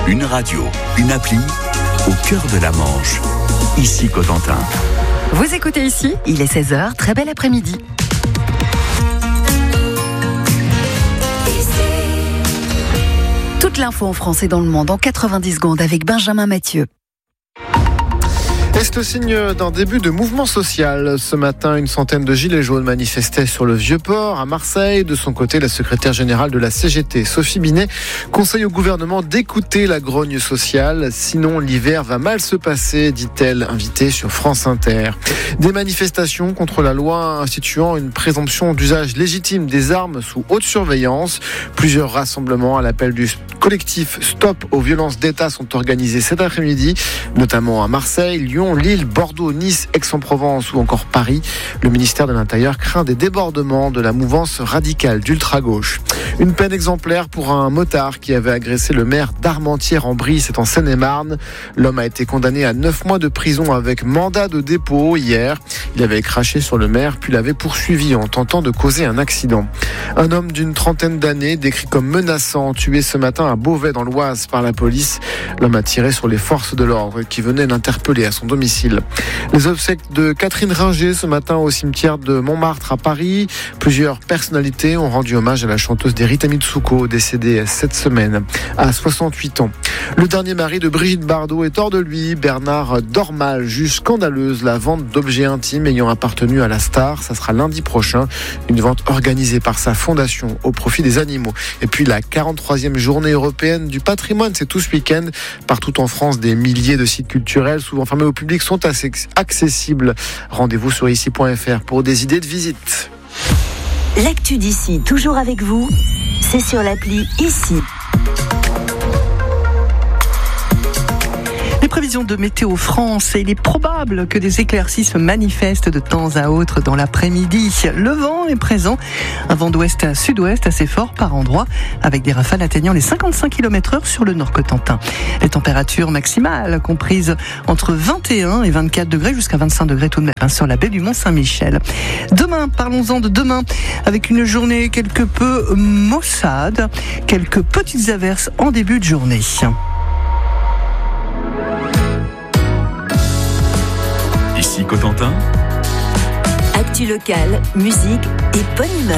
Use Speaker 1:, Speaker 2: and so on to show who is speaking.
Speaker 1: Une radio, une appli, au cœur de la Manche. Ici Cotentin.
Speaker 2: Vous écoutez Ici, il est 16h, très bel après-midi. Toute l'info en France et dans le monde en 90 secondes avec Benjamin Mathieu.
Speaker 3: Est le signe d'un début de mouvement social. Ce matin, une centaine de gilets jaunes manifestaient sur le Vieux-Port à Marseille. De son côté, la secrétaire générale de la CGT, Sophie Binet, conseille au gouvernement d'écouter la grogne sociale. Sinon, l'hiver va mal se passer, dit-elle, invitée sur France Inter. Des manifestations contre la loi instituant une présomption d'usage légitime des armes sous haute surveillance. Plusieurs rassemblements à l'appel du collectif Stop aux violences d'État sont organisés cet après-midi, notamment à Marseille, Lyon, Lille, Bordeaux, Nice, Aix-en-Provence ou encore Paris. Le ministère de l'Intérieur craint des débordements de la mouvance radicale d'ultra-gauche. Une peine exemplaire pour un motard qui avait agressé le maire d'Armentières-en-Brie, c'est en Seine-et-Marne. L'homme a été condamné à 9 mois de prison avec mandat de dépôt hier. Il avait craché sur le maire puis l'avait poursuivi en tentant de causer un accident. Un homme d'une trentaine d'années, décrit comme menaçant, tué ce matin à Beauvais dans l'Oise par la police. L'homme a tiré sur les forces de l'ordre qui venaient l'interpeller à son domicile. Les obsèques de Catherine Ringer ce matin au cimetière de Montmartre à Paris. Plusieurs personnalités ont rendu hommage à la chanteuse Rita Mitsuko, décédée cette semaine à 68 ans. Le dernier mari de Brigitte Bardot est hors de lui. Bernard Dormal juge scandaleuse la vente d'objets intimes ayant appartenu à la star. Ça sera lundi prochain. Une vente organisée par sa fondation au profit des animaux. Et puis la 43e journée européenne du patrimoine, c'est tout ce week-end. Partout en France, des milliers de sites culturels, souvent fermés au public, sont assez accessibles. Rendez-vous sur ici.fr pour des idées de visite.
Speaker 4: L'actu d'ici, toujours avec vous, c'est sur l'appli Ici.
Speaker 5: Les prévisions de Météo France, et il est probable que des éclaircies se manifestent de temps à autre dans l'après-midi. Le vent est présent, un vent d'ouest à sud-ouest assez fort par endroits, avec des rafales atteignant les 55 km/h sur le nord Cotentin. Les températures maximales comprises entre 21 et 24 degrés jusqu'à 25 degrés tout de même sur la baie du Mont-Saint-Michel. Demain, parlons-en de demain, avec une journée quelque peu maussade, quelques petites averses en début de journée.
Speaker 1: Ici Cotentin.
Speaker 4: Actu locale, musique et bonne humeur.